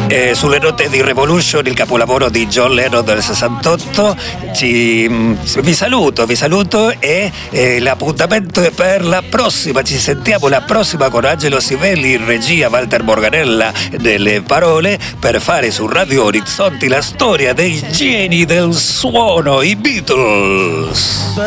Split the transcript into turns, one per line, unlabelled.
Sulle note di Revolution, il capolavoro di John Lennon del 68, vi saluto e l'appuntamento è per la prossima. Ci sentiamo la prossima con Angelo Sivelli in regia, Walter Morganella delle parole, per fare su Radio Orizzonti la storia dei geni del suono, i Beatles.